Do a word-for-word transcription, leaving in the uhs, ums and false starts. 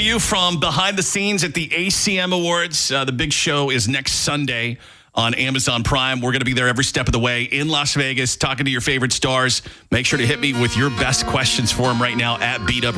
you from behind the scenes at the A C M Awards. Uh, the big show is next Sunday on Amazon Prime. We're going to be there every step of the way in Las Vegas, talking to your favorite stars. Make sure to hit me with your best questions for them right now at B W.